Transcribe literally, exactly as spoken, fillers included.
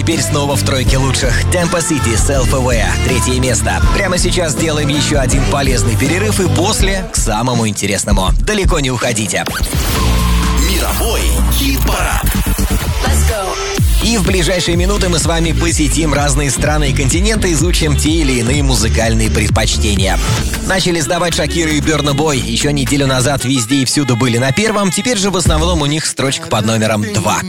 Теперь снова в тройке лучших. Tempo City, Self-Aware, третье место. Прямо сейчас сделаем еще один полезный перерыв и после к самому интересному. Далеко не уходите. Мировой хит-парад. И в ближайшие минуты мы с вами посетим разные страны и континенты, изучим те или иные музыкальные предпочтения. Начали сдавать Шакира и Burna Boy. Еще неделю назад везде и всюду были на первом, теперь же в основном у них строчка под номером два.